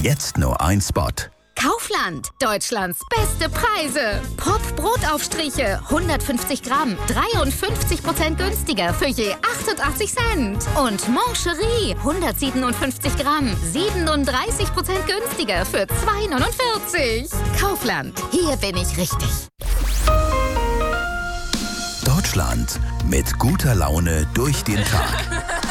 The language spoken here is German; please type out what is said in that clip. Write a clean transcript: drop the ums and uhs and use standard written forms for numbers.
Jetzt nur ein Spot. Kaufland, Deutschlands beste Preise. Pop Brotaufstriche, 150 Gramm, 53% günstiger für je 88 Cent. Und Moncherie, 157 Gramm, 37% günstiger für 2,49. Kaufland, hier bin ich richtig. Deutschland mit guter Laune durch den Tag.